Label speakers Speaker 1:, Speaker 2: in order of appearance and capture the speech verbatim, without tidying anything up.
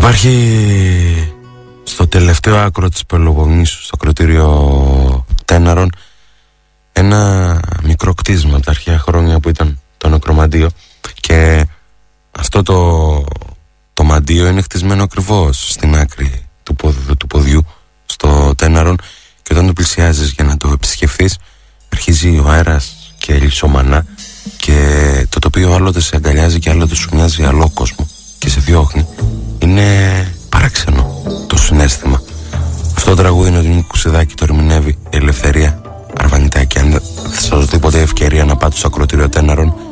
Speaker 1: Υπάρχει στο τελευταίο άκρο της Πελοποννήσου, στο ακροτήριο Τέναρων, ένα μικρό κτίσμα από τα αρχαία χρόνια που ήταν το νεκρομαντίο, και αυτό το, το μαντίο είναι χτισμένο ακριβώς στην άκρη του, ποδ, του ποδιού στο Τέναρον, και όταν το πλησιάζεις για να το επισκεφθείς αρχίζει ο αέρας και λυσομανά, και το τοπίο άλλοτε σε αγκαλιάζει και άλλοτε σου μοιάζει αλλό κόσμο και σε διώχνει. Είναι παράξενο το συναίσθημα. Αυτό το τραγούδι είναι του Νίκου Κουσιδάκη, το ερμηνεύει η Ελευθερία Αρβανιτάκη. Αν θα σας δώσει ποτέ ευκαιρία να πάτε στο ακροτήριο Τέναρον,